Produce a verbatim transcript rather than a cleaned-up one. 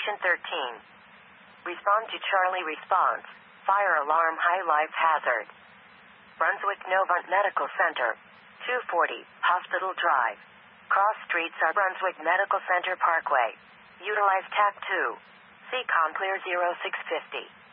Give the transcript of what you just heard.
Station thirteen. Respond to Charlie response. Fire alarm high life hazard. Brunswick Novant Medical Center. two forty, Hospital Drive. Cross streets are Brunswick Medical Center Parkway. Utilize T A C two. C COM clear zero six fifty.